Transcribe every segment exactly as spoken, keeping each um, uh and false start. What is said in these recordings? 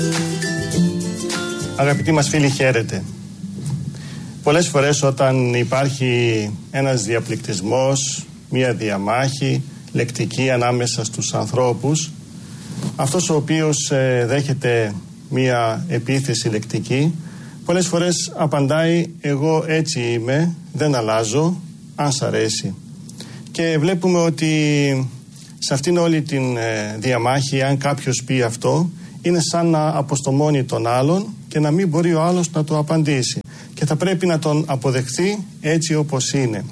Αγαπητοί μας φίλοι, χαίρετε. Πολλές φορές όταν υπάρχει ένας διαπληκτισμός, μία διαμάχη λεκτική ανάμεσα στους ανθρώπους, αυτός ο οποίος ε, δέχεται μία επίθεση λεκτική, πολλές φορές απαντάει «εγώ έτσι είμαι, δεν αλλάζω, αν σ' αρέσει». Και βλέπουμε ότι σε αυτήν όλη την ε, διαμάχη, αν κάποιος πει αυτό, είναι σαν να αποστομώνει τον άλλον και να μην μπορεί ο άλλος να το απαντήσει. Και θα πρέπει να τον αποδεχθεί έτσι όπως είναι.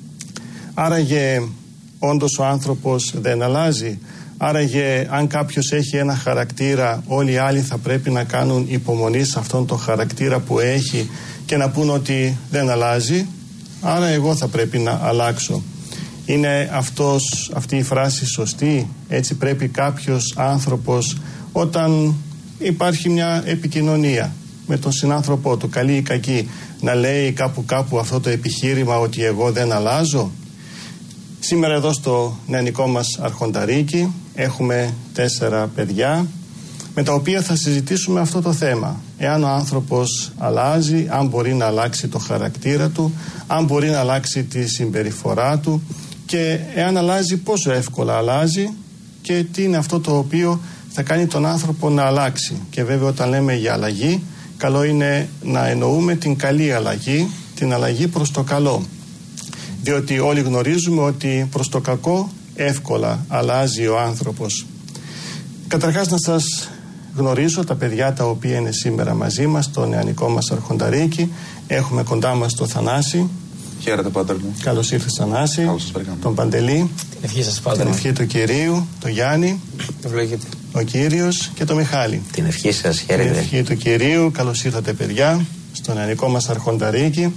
Άραγε όντως ο άνθρωπος δεν αλλάζει. Άραγε αν κάποιος έχει ένα χαρακτήρα, όλοι οι άλλοι θα πρέπει να κάνουν υπομονή σε αυτόν τον χαρακτήρα που έχει και να πούν ότι δεν αλλάζει. Άρα εγώ θα πρέπει να αλλάξω. Είναι αυτός, αυτή η φράση σωστή? Έτσι πρέπει κάποιος άνθρωπος, όταν υπάρχει μια επικοινωνία με τον συνάνθρωπό του, καλή ή κακή, να λέει κάπου κάπου αυτό το επιχείρημα ότι εγώ δεν αλλάζω? Σήμερα εδώ στο νεανικό μας αρχονταρίκι έχουμε τέσσερα παιδιά με τα οποία θα συζητήσουμε αυτό το θέμα. Εάν ο άνθρωπος αλλάζει, αν μπορεί να αλλάξει το χαρακτήρα του, αν μπορεί να αλλάξει τη συμπεριφορά του και εάν αλλάζει πόσο εύκολα αλλάζει και τι είναι αυτό το οποίο θα κάνει τον άνθρωπο να αλλάξει. Και βέβαια όταν λέμε για αλλαγή, καλό είναι να εννοούμε την καλή αλλαγή, την αλλαγή προς το καλό. Διότι όλοι γνωρίζουμε ότι προς το κακό εύκολα αλλάζει ο άνθρωπος. Καταρχάς να σας γνωρίσω τα παιδιά τα οποία είναι σήμερα μαζί μας στο νεανικό μας αρχονταρίκι. Έχουμε κοντά μας τον Θανάση. Χαίρετε, πάτερ μου. Καλώς ήρθες, Θανάση. Καλώς σας βρήκαμε. Τον Παντελή. Την ευχή σας, πάτερ. Την ευχή του Κυρίου. Τον Γιάννη. Ευλογείτε. Ο Κύριος και τον Μιχάλη. Την ευχή σας, χαίρετε. Την ευχή του Κυρίου. Καλώς ήρθατε, παιδιά, στο νεανικό μας αρχονταρίκι.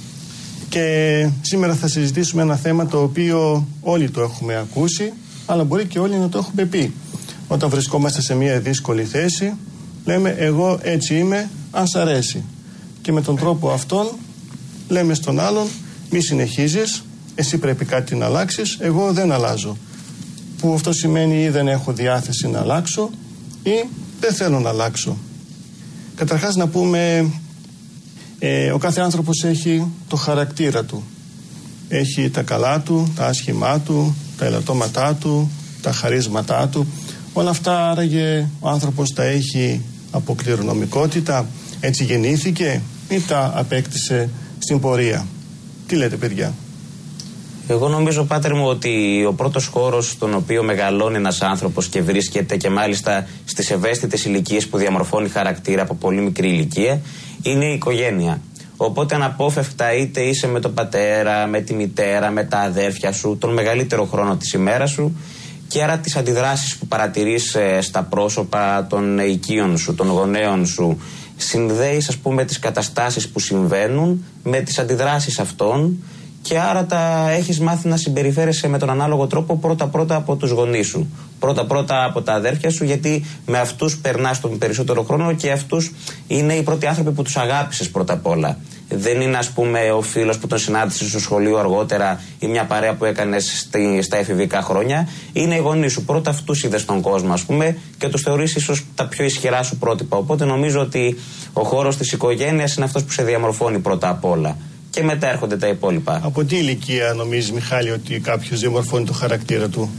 Και σήμερα θα συζητήσουμε ένα θέμα το οποίο όλοι το έχουμε ακούσει, αλλά μπορεί και όλοι να το έχουμε πει. Όταν βρισκόμαστε σε μια δύσκολη θέση, λέμε εγώ έτσι είμαι, αν σ' αρέσει. Και με τον τρόπο αυτόν λέμε στον άλλον, μη συνεχίζεις, εσύ πρέπει κάτι να αλλάξεις, εγώ δεν αλλάζω. Που αυτό σημαίνει ή δεν έχω διάθεση να αλλάξω ή δεν θέλω να αλλάξω. Καταρχάς να πούμε, ε, ο κάθε άνθρωπος έχει το χαρακτήρα του. Έχει τα καλά του, τα άσχημά του, τα ελαττώματά του, τα χαρίσματά του. Όλα αυτά άραγε ο άνθρωπος τα έχει από κληρονομικότητα, έτσι γεννήθηκε ή τα απέκτησε στην πορεία? Τι λέτε, παιδιά? Εγώ νομίζω, πάτερ μου, ότι ο πρώτος χώρος στον οποίο μεγαλώνει ένας άνθρωπος και βρίσκεται και μάλιστα στις ευαίσθητες ηλικίες που διαμορφώνει χαρακτήρα από πολύ μικρή ηλικία είναι η οικογένεια. Οπότε αναπόφευκτα είτε είσαι με τον πατέρα, με τη μητέρα, με τα αδέρφια σου τον μεγαλύτερο χρόνο της ημέρας σου και άρα τις αντιδράσεις που παρατηρείς ε, στα πρόσωπα των οικείων σου, των γονέων σου, συνδέεις ας πούμε τις καταστάσεις που συμβαίνουν με τις αντιδράσεις αυτών και άρα τα έχεις μάθει να συμπεριφέρεσαι με τον ανάλογο τρόπο πρώτα-πρώτα από τους γονείς σου. Πρώτα-πρώτα από τα αδέρφια σου, γιατί με αυτούς περνάς τον περισσότερο χρόνο και αυτούς είναι οι πρώτοι άνθρωποι που τους αγάπησες πρώτα απ' όλα. Δεν είναι ας πούμε ο φίλος που τον συνάντησες στο σχολείο αργότερα ή μια παρέα που έκανες στη, στα εφηβικά χρόνια. Είναι οι γονείς σου. Πρώτα αυτούς είδες στον κόσμο ας πούμε και τους θεωρείς ίσως τα πιο ισχυρά σου πρότυπα. Οπότε νομίζω ότι ο χώρος της οικογένειας είναι αυτός που σε διαμορφώνει πρώτα απ' όλα. Και μετά έρχονται τα υπόλοιπα. Από τι ηλικία νομίζεις, Μιχάλη, ότι κάποιος διαμορφώνει το χαρακτήρα του?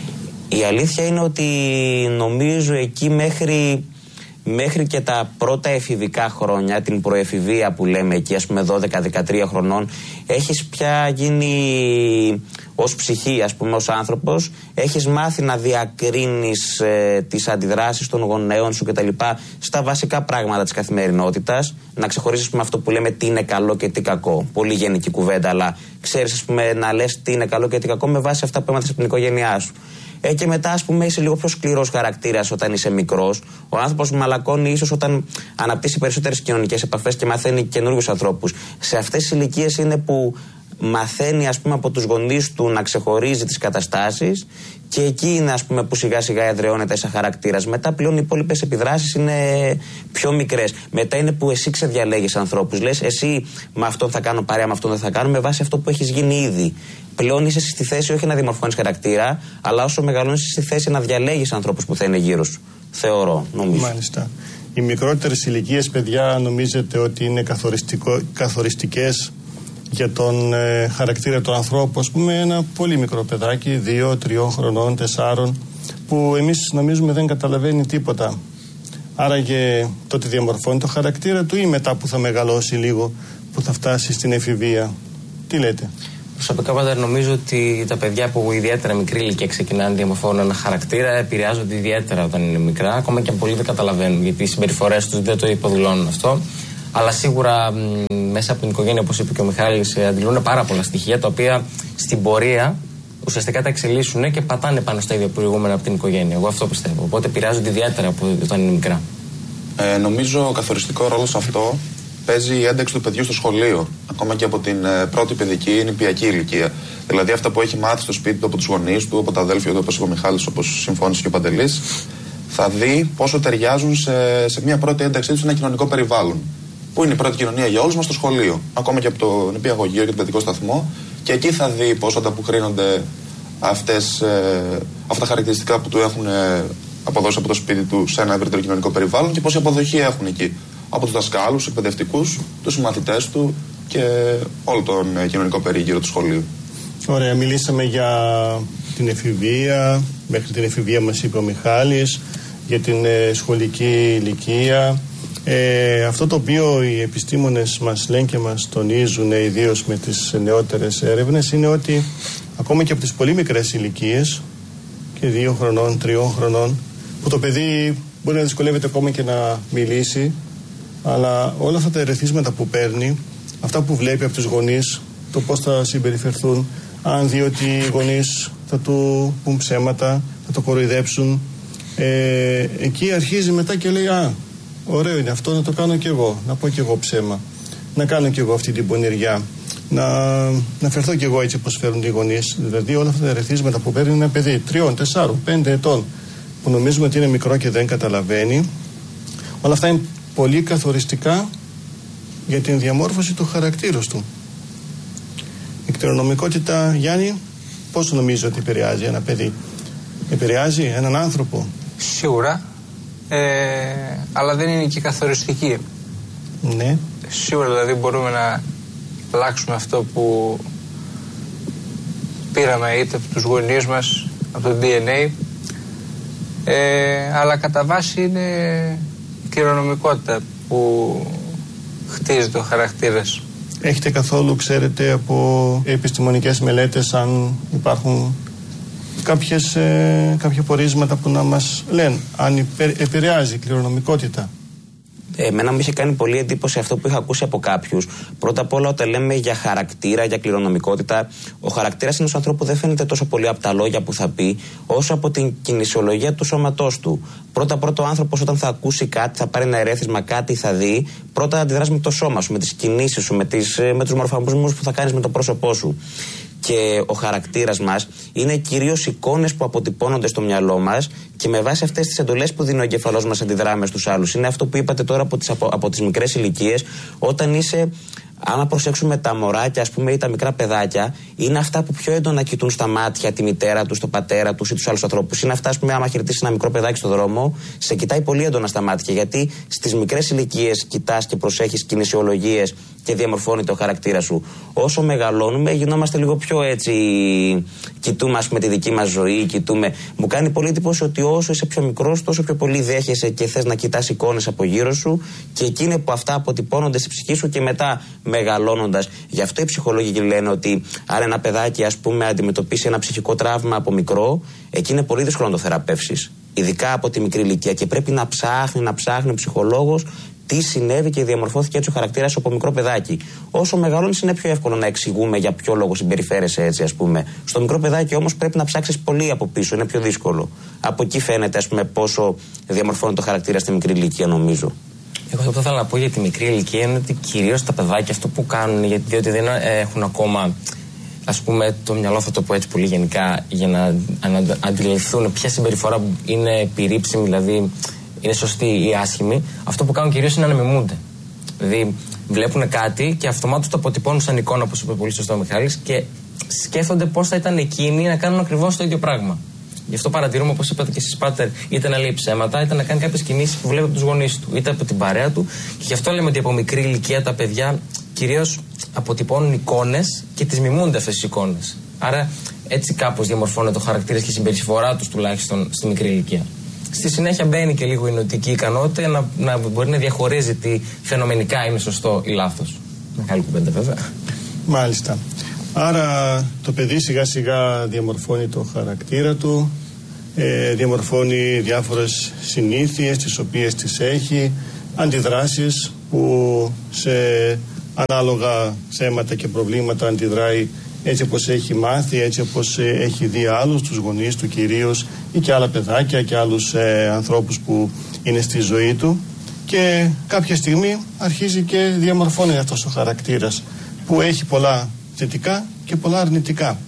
Η αλήθεια είναι ότι νομίζω εκεί μέχρι, μέχρι και τα πρώτα εφηβικά χρόνια, την προεφηβεία που λέμε εκεί, ας πούμε δώδεκα δεκατρία χρονών, έχεις πια γίνει ως ψυχή, ας πούμε, ως άνθρωπος, έχεις μάθει να διακρίνεις ε, τις αντιδράσεις των γονέων σου κτλ. Στα βασικά πράγματα της καθημερινότητας, να ξεχωρίσεις, ας πούμε, αυτό που λέμε τι είναι καλό και τι κακό. Πολύ γενική κουβέντα, αλλά ξέρεις, ας πούμε, να λες τι είναι καλό και τι κακό με βάση αυτά που έμαθες από την οικογένειά σου. Ε, και μετά, ας πούμε, είσαι λίγο πιο σκληρός χαρακτήρας όταν είσαι μικρός. Ο άνθρωπος μαλακώνει ίσως όταν αναπτύσσει περισσότερες κοινωνικές επαφές και μαθαίνει καινούριους ανθρώπους. Σε αυτές τις ηλικίες είναι που μαθαίνει, ας πούμε, από τους γονείς του να ξεχωρίζει τις καταστάσεις και εκεί είναι, ας πούμε, που σιγά σιγά εδραιώνεται σαν χαρακτήρας. Μετά πλέον οι υπόλοιπες επιδράσεις είναι πιο μικρές. Μετά είναι που εσύ ξεδιαλέγεις ανθρώπους. Λες, εσύ με αυτόν θα κάνω παρέα, με αυτόν δεν θα κάνω, με βάση αυτό που έχεις γίνει ήδη. Πλέον είσαι στη θέση όχι να διαμορφώνεις χαρακτήρα, αλλά όσο μεγαλώνεις είσαι στη θέση να διαλέγεις ανθρώπους που θα είναι γύρω σου. Θεωρώ, νομίζω. Μάλιστα. οι μικρότερες ηλικίες, παιδιά, νομίζετε ότι είναι καθοριστικές για τον ε, χαρακτήρα του ανθρώπου? Ας πούμε, ένα πολύ μικρό παιδάκι, δύο, τριών χρονών, τεσσάρων, που εμείς νομίζουμε δεν καταλαβαίνει τίποτα. Άραγε τότε διαμορφώνει το χαρακτήρα του, ή μετά που θα μεγαλώσει λίγο, που θα φτάσει στην εφηβεία? Τι λέτε? Προσωπικά πάντα νομίζω ότι τα παιδιά που ιδιαίτερα μικρή ηλικία ξεκινάνε να διαμορφώνουν ένα χαρακτήρα επηρεάζονται ιδιαίτερα όταν είναι μικρά, ακόμα και αν πολλοί δεν καταλαβαίνουν, γιατί οι συμπεριφορές τους δεν το υποδηλώνουν αυτό. Αλλά σίγουρα μ, μέσα από την οικογένεια, όπως είπε και ο Μιχάλης, αντιλούν πάρα πολλά στοιχεία τα οποία στην πορεία ουσιαστικά τα εξελίσσουν και πατάνε πάνω στα ίδια προηγούμενα από την οικογένεια. Εγώ αυτό πιστεύω. Οπότε επηρεάζονται ιδιαίτερα από όταν είναι μικρά. Ε, νομίζω καθοριστικό ρόλο σε αυτό παίζει η ένταξη του παιδιού στο σχολείο. Ακόμα και από την ε, πρώτη παιδική ή νηπιακή ηλικία. Δηλαδή αυτά που έχει μάθει στο σπίτι του από τους γονείς του, από τα αδέλφια του, όπως είπε ο Μιχάλης, όπως συμφώνησε και ο Παντελής, θα δει πόσο ταιριάζουν σε, σε μια πρώτη ένταξή του σε ένα κοινωνικό περιβάλλον. Που είναι η πρώτη κοινωνία για όλους μας στο σχολείο. Ακόμα και από το νηπιαγωγείο και τον παιδικό σταθμό. Και εκεί θα δει πόσο ανταποκρίνονται αυτές, ε, αυτά τα χαρακτηριστικά που του έχουν ε, αποδώσει από το σπίτι του σε ένα ευρύτερο κοινωνικό περιβάλλον και πόση αποδοχή έχουν εκεί. Από τους δασκάλους, τους εκπαιδευτικούς, τους συμμαθητές του και όλο τον ε, κοινωνικό περίγυρο του σχολείου. Ωραία, μιλήσαμε για την εφηβεία, μέχρι την εφηβεία μας είπε ο Μιχάλης, για την ε, σχολική ηλικία. Ε, αυτό το οποίο οι επιστήμονες μας λένε και μας τονίζουν, ιδίως με τις νεότερες έρευνες, είναι ότι ακόμα και από τις πολύ μικρές ηλικίες, και δύο χρονών, τριών χρονών, που το παιδί μπορεί να δυσκολεύεται ακόμα και να μιλήσει, αλλά όλα αυτά τα ερεθίσματα που παίρνει, αυτά που βλέπει από τους γονείς, το πώς θα συμπεριφερθούν, αν δει ότι οι γονείς θα του πουν ψέματα, θα το κοροϊδέψουν, ε, εκεί αρχίζει μετά και λέει, α, ωραίο είναι αυτό, να το κάνω κι εγώ, να πω κι εγώ ψέμα, να κάνω κι εγώ αυτή την πονηριά, να, να φερθώ κι εγώ έτσι όπως φέρουν οι γονείς. Δηλαδή όλα αυτά τα ερεθίσματα που παίρνει ένα παιδί τριών, τεσσάρων, πέντε ετών, που νομίζουμε ότι είναι μικρό και δεν καταλαβαίνει, όλα αυτά είναι πολύ καθοριστικά για την διαμόρφωση του χαρακτήρου του. Η κληρονομικότητα, Γιάννη, πώς νομίζω ότι επηρεάζει ένα παιδί? Επηρεάζει έναν άνθρωπο? Σίγουρα, ε, αλλά δεν είναι και καθοριστική. Ναι. Σίγουρα δηλαδή μπορούμε να αλλάξουμε αυτό που πήραμε είτε από τους γονείς μας, από το ντι εν έι, ε, αλλά κατά βάση είναι η κληρονομικότητα που χτίζει το χαρακτήρας. Έχετε καθόλου, ξέρετε, από επιστημονικές μελέτες αν υπάρχουν κάποιες, ε, κάποια πορίσματα που να μας λένε αν υπε, επηρεάζει η κληρονομικότητα? Εμένα μου είχε κάνει πολύ εντύπωση αυτό που είχα ακούσει από κάποιους. Πρώτα απ' όλα, όταν λέμε για χαρακτήρα, για κληρονομικότητα, ο χαρακτήρας ενός ανθρώπου δεν φαίνεται τόσο πολύ από τα λόγια που θα πει, όσο από την κινησιολογία του σώματός του. Πρώτα-πρώτα, ο άνθρωπος όταν θα ακούσει κάτι, θα πάρει ένα ερέθισμα, κάτι θα δει, πρώτα αντιδράσει με το σώμα σου, με τις κινήσεις σου, με, τις, με τους μορφασμούς που θα κάνεις με το πρόσωπό σου. Και ο χαρακτήρας μας είναι κυρίως εικόνες που αποτυπώνονται στο μυαλό μας και με βάση αυτές τις εντολές που δίνει ο εγκεφαλός μας αντιδράμε στους άλλους. Είναι αυτό που είπατε τώρα από τις, από, από τις μικρές ηλικίες, όταν είσαι. Άμα προσέξουμε τα μωράκια, ας πούμε, ή τα μικρά παιδάκια, είναι αυτά που πιο έντονα κοιτούν στα μάτια τη μητέρα τους, τον πατέρα τους ή τους άλλους ανθρώπους. Είναι αυτά, ας πούμε, άμα χαιρετήσεις ένα μικρό παιδάκι στον δρόμο, σε κοιτάει πολύ έντονα στα μάτια. Γιατί στις μικρές ηλικίες κοιτάς και προσέχεις κινησιολογίες και διαμορφώνεται ο χαρακτήρα σου. Όσο μεγαλώνουμε, γινόμαστε λίγο πιο έτσι. Κοιτούμε, ας πούμε, τη δική μας ζωή, κοιτούμε. Μου κάνει πολύ εντύπωση ότι όσο είσαι πιο μικρός, τόσο πιο πολύ δέχεσαι και θες να κοιτάς εικόνες από γύρω σου, και εκείνη που αυτά αποτυπώνονται στη ψυχή σου και μετά μεγαλώνοντας. Γι' αυτό οι ψυχολόγοι λένε ότι αν ένα παιδάκι, ας πούμε, αντιμετωπίσει ένα ψυχικό τραύμα από μικρό, εκεί είναι πολύ δύσκολο να το θεραπεύσεις. Ειδικά από τη μικρή ηλικία. Και πρέπει να ψάχνει, να ψάχνει ο ψυχολόγος τι συνέβη και διαμορφώθηκε έτσι ο χαρακτήρας από μικρό παιδάκι. Όσο μεγαλώνεις, είναι πιο εύκολο να εξηγούμε για ποιο λόγο συμπεριφέρεσαι έτσι, ας πούμε. Στο μικρό παιδάκι όμως πρέπει να ψάξεις πολύ από πίσω, είναι πιο δύσκολο. Από εκεί φαίνεται, ας πούμε, πόσο διαμορφώνεται το χαρακτήρα στη μικρή ηλικία, νομίζω. Εγώ αυτό που θα ήθελα να πω για τη μικρή ηλικία είναι ότι κυρίως τα παιδάκια αυτό που κάνουν, γιατί, διότι δεν έχουν ακόμα, ας πούμε, το μυαλό, θα το πω έτσι πολύ γενικά, για να, να αντιληφθούν ποια συμπεριφορά είναι επιρρήψιμη, δηλαδή είναι σωστή ή άσχημη. Αυτό που κάνουν κυρίως είναι να μιμούνται. Δηλαδή βλέπουν κάτι και αυτομάτως το αποτυπώνουν σαν εικόνα, όπως είπε πολύ σωστά ο Μιχάλης, και σκέφτονται πώς θα ήταν εκείνοι να κάνουν ακριβώς το ίδιο πράγμα. Γι' αυτό παρατηρούμε, όπως είπατε και εσείς, Πάτερ, είτε να λέει ψέματα, είτε να κάνει κάποιες κινήσεις που βλέπει από τους γονείς του, είτε από την παρέα του. Και γι' αυτό λέμε ότι από μικρή ηλικία τα παιδιά κυρίως αποτυπώνουν εικόνες και τις μιμούνται αυτές τις εικόνες. Άρα έτσι κάπως διαμορφώνεται ο χαρακτήρας και η συμπεριφορά τους, τουλάχιστον στη μικρή ηλικία. Στη συνέχεια μπαίνει και λίγο η νοητική ικανότητα να, να μπορεί να διαχωρίζει τι φαινομενικά είναι σωστό ή λάθος. Μεγάλη κουβέντα, βέβαια. Μάλιστα. Άρα το παιδί σιγά σιγά διαμορφώνει το χαρακτήρα του, ε, διαμορφώνει διάφορες συνήθειες τις οποίες τις έχει, αντιδράσεις που σε ανάλογα θέματα και προβλήματα αντιδράει έτσι όπως έχει μάθει, έτσι όπως ε, έχει δει άλλους, τους γονείς του κυρίως ή και άλλα παιδάκια και άλλους ε, ανθρώπους που είναι στη ζωή του, και κάποια στιγμή αρχίζει και διαμορφώνει αυτός ο χαρακτήρας που έχει πολλά θετικά και πολλά αρνητικά.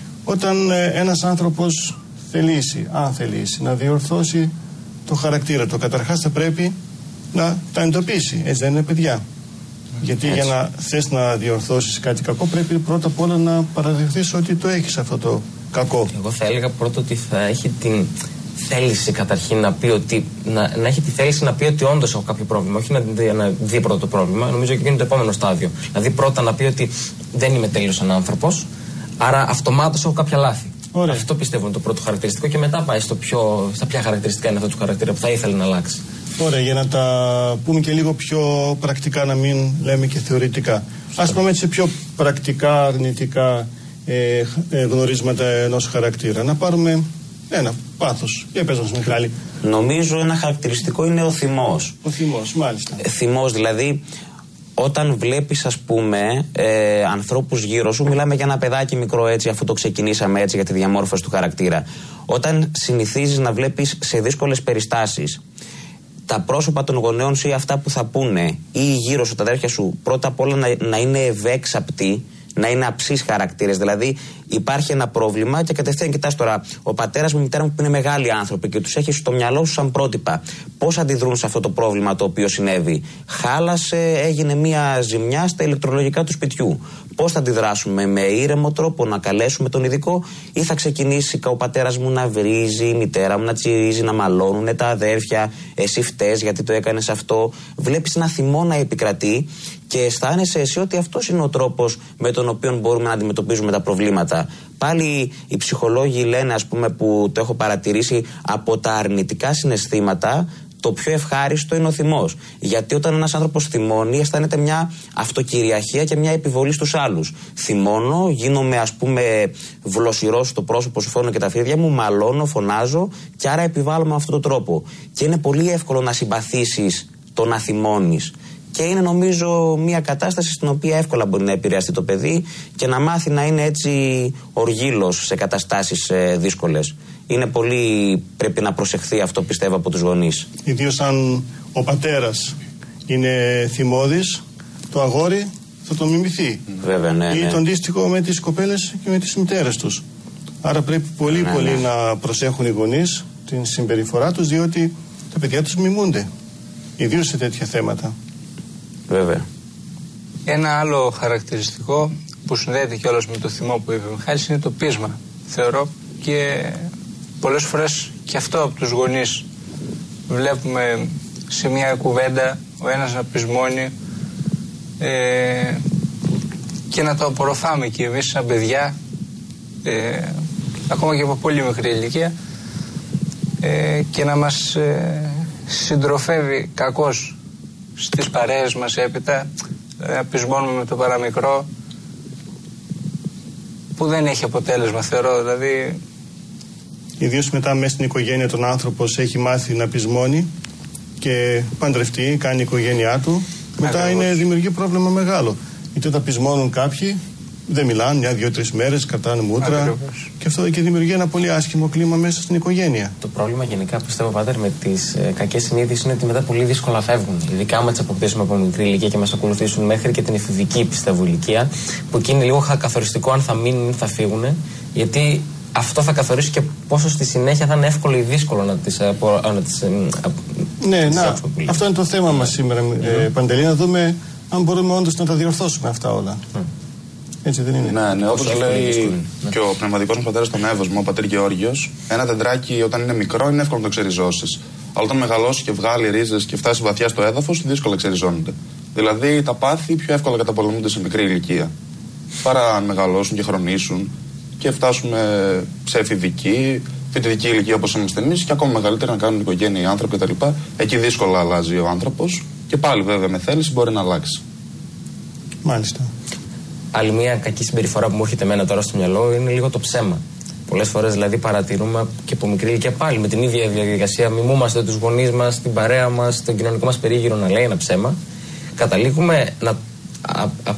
Όταν ε, ένας άνθρωπος θελήσει, αν θελήσει να διορθώσει το χαρακτήρα του, καταρχάς θα πρέπει να τα εντοπίσει, έτσι δεν είναι, παιδιά? Γιατί έτσι, για να θες να διορθώσεις κάτι κακό πρέπει πρώτα απ' όλα να παραδεχθείς ότι το έχεις αυτό το κακό. Εγώ θα έλεγα πρώτα ότι θα έχει την θέληση καταρχήν να πει ότι, να, να έχει τη θέληση να πει ότι όντως έχω κάποιο πρόβλημα, όχι να δει, να δει πρώτα το πρόβλημα. Νομίζω ότι είναι το επόμενο στάδιο. Δηλαδή πρώτα να πει ότι δεν είμαι τέλειος σαν άνθρωπος, άρα αυτομάτως έχω κάποια λάθη. Ωραία. Αυτό πιστεύω είναι το πρώτο χαρακτηριστικό, και μετά πάει στο πιο, στα ποια χαρακτηριστικά είναι αυτό του χαρακτήρα που θα ήθελε να αλλάξει. Ωραία, για να τα πούμε και λίγο πιο πρακτικά, να μην λέμε και θεωρητικά. Ας πούμε έτσι πιο πρακτικά, αρνητικά ε, ε, γνωρίσματα ενός χαρακτήρα. Να πάρουμε ένα πάθος. Για πες μας, Μιχάλη. Νομίζω ένα χαρακτηριστικό είναι ο θυμός. Ο θυμός, μάλιστα. Ε, θυμός, δηλαδή όταν βλέπεις, ας πούμε, ε, ανθρώπους γύρω σου, μιλάμε για ένα παιδάκι μικρό έτσι, αφού το ξεκινήσαμε έτσι για τη διαμόρφωση του χαρακτήρα. Όταν συνηθίζεις να βλέπεις σε δύσκολες περιστάσεις τα πρόσωπα των γονέων σου ή αυτά που θα πούνε ή γύρω σου τα αδέρφια σου, πρώτα απ' όλα να, να είναι ευέξαπτοι, να είναι αψείς χαρακτήρες. Δηλαδή υπάρχει ένα πρόβλημα και κατευθείαν κοιτάς τώρα, ο πατέρας μου, η μητέρα μου που είναι μεγάλοι άνθρωποι και τους έχεις στο μυαλό σου σαν πρότυπα. Πώς αντιδρούν σε αυτό το πρόβλημα το οποίο συνέβη? Χάλασε, έγινε μια ζημιά στα ηλεκτρολογικά του σπιτιού. Πώς θα αντιδράσουμε? Με ήρεμο τρόπο να καλέσουμε τον ειδικό, ή θα ξεκινήσει ο πατέρας μου να βρίζει, η μητέρα μου να τσιρίζει, να μαλώνουν τα αδέρφια, εσύ φταίς γιατί το έκανες αυτό? Βλέπεις ένα θυμό να επικρατεί και αισθάνεσαι εσύ ότι αυτός είναι ο τρόπος με τον οποίο μπορούμε να αντιμετωπίζουμε τα προβλήματα. Πάλι οι ψυχολόγοι λένε, ας πούμε, που το έχω παρατηρήσει, από τα αρνητικά συναισθήματα το πιο ευχάριστο είναι ο θυμός. Γιατί όταν ένας άνθρωπος θυμώνει, αισθάνεται μια αυτοκυριαρχία και μια επιβολή στους άλλους. Θυμώνω, γίνομαι, ας πούμε, βλοσιρός στο πρόσωπο, σου φέρνω και τα φίδια μου, μαλώνω, φωνάζω, και άρα επιβάλλω με αυτόν τον τρόπο. Και είναι πολύ εύκολο να συμπαθήσεις το να θυμώνεις. Και είναι, νομίζω, μια κατάσταση στην οποία εύκολα μπορεί να επηρεαστεί το παιδί και να μάθει να είναι έτσι οργήλος σε καταστάσεις ε, δύσκολες. Είναι πολύ, πρέπει να προσεχθεί αυτό, πιστεύω, από τους γονείς. Ιδίως αν ο πατέρας είναι θυμώδης, το αγόρι θα τον μιμηθεί. Βέβαια, ναι, ναι. Ή το αντίστοιχο με τις κοπέλες και με τις μητέρες τους. Άρα πρέπει πολύ ναι, πολύ ναι. να προσέχουν οι γονείς την συμπεριφορά τους, διότι τα παιδιά τους μιμούνται, ιδίως σε τέτοια θέματα. Βέβαια. Ένα άλλο χαρακτηριστικό που συνδέεται κιόλας με το θυμό που είπε ο Μιχάλης είναι το πείσμα, θεωρώ, και πολλές φορές και αυτό από τους γονείς βλέπουμε σε μια κουβέντα ο ένας να πεισμώνει ε, και να το απορροφάμε και εμείς σαν παιδιά, ε, ακόμα και από πολύ μικρή ηλικία, ε, και να μας ε, συντροφεύει κακώς στις παρέες μας έπειτα, να πεισμώνουμε με το παραμικρό, που δεν έχει αποτέλεσμα, θεωρώ. Δηλαδή, ιδίως μετά μέσα στην οικογένεια τον άνθρωπος έχει μάθει να πεισμώνει και παντρευτεί, κάνει η οικογένειά του, μετά είναι, δημιουργεί πρόβλημα μεγάλο. Γιατί όταν πεισμώνουν κάποιοι, δεν μιλάνε μια, δύο, τρεις μέρες, κρατάνε μούτρα. Ακριβώς. Και αυτό και δημιουργεί ένα πολύ άσχημο κλίμα μέσα στην οικογένεια. Το πρόβλημα γενικά, πιστεύω, Πάτερ, με τις ε, κακές συνήθειες είναι ότι μετά πολύ δύσκολα φεύγουν. Ειδικά άμα τις αποκτήσουμε από μικρή ηλικία και μας ακολουθήσουν μέχρι και την εφηβική, πιστεύω, ηλικία, που εκεί είναι λίγο καθοριστικό αν θα μείνουν ή θα φύγουν. Γιατί αυτό θα καθορίσει και πόσο στη συνέχεια θα είναι εύκολο ή δύσκολο να τις. Απο, να τις ναι, τις να, αυτό είναι το θέμα μας σήμερα, mm. ε, Παντελή, να δούμε αν μπορούμε όντως να τα διορθώσουμε αυτά όλα. Mm. Έτσι δεν είναι? Ναι, ναι, όπως λέει και ο πνευματικός μου πατέρας στον Εύωσμο, ο πατήρ Γεώργιος, ένα δεντράκι όταν είναι μικρό είναι εύκολο να το ξεριζώσεις. Αλλά όταν μεγαλώσει και βγάλει ρίζες και φτάσει βαθιά στο έδαφος, δύσκολα ξεριζώνεται. Δηλαδή τα πάθη πιο εύκολα καταπολεμούνται σε μικρή ηλικία. Παρά αν μεγαλώσουν και χρονίσουν και φτάσουμε σε εφηβική, φοιτητική ηλικία όπως είμαστε εμείς και ακόμα μεγαλύτερα να κάνουν οικογένεια οι άνθρωποι κτλ. Εκεί δύσκολα αλλάζει ο άνθρωπος και πάλι βέβαια με θέληση μπορεί να αλλάξει. Μάλιστα. Άλλη μια κακή συμπεριφορά που μου έρχεται εμένα τώρα στο μυαλό είναι λίγο το ψέμα. Πολλές φορές δηλαδή παρατηρούμε και από μικρή ηλικία πάλι με την ίδια διαδικασία. Μιμούμαστε τους γονείς μας, την παρέα μας, τον κοινωνικό μας περίγυρο να λέει ένα ψέμα. Καταλήγουμε να, α, α,